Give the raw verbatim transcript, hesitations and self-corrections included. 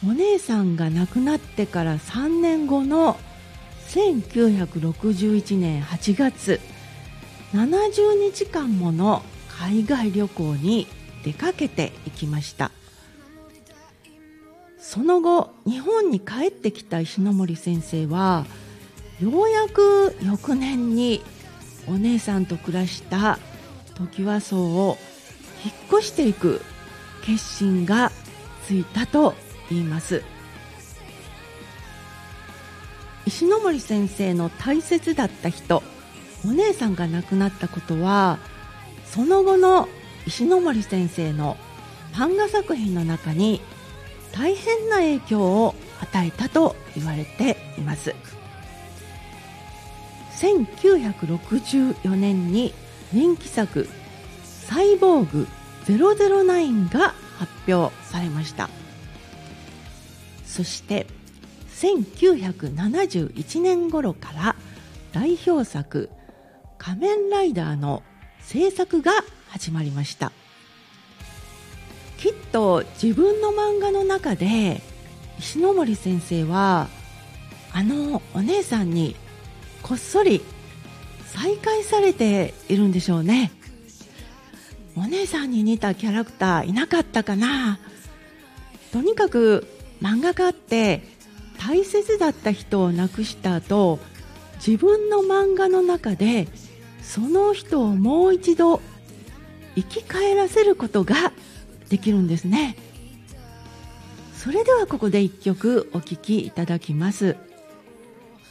お姉さんが亡くなってからさんねんごのせんきゅうひゃくろくじゅういちねんはちがつ、ななじゅうにちかんもの海外旅行に出かけていきました。その後日本に帰ってきた石森先生は、ようやく翌年にお姉さんと暮らしたトキワ荘を引っ越していく決心がついたと言います。石森先生の大切だった人、お姉さんが亡くなったことは、その後の石森先生の漫画作品の中に大変な影響を与えたと言われています。せんきゅうひゃくろくじゅうよねんに人気作サイボーグゼロゼロナインが発表されました。そしてせんきゅうひゃくななじゅういちねん頃から代表作仮面ライダーの制作が始まりました。きっと自分の漫画の中で石森先生はあのお姉さんにこっそり再会されているんでしょうね。お姉さんに似たキャラクターいなかったかな。とにかく漫画家って大切だった人を亡くした後、自分の漫画の中でその人をもう一度生き返らせることができるんですね。それではここで一曲お聴きいただきます。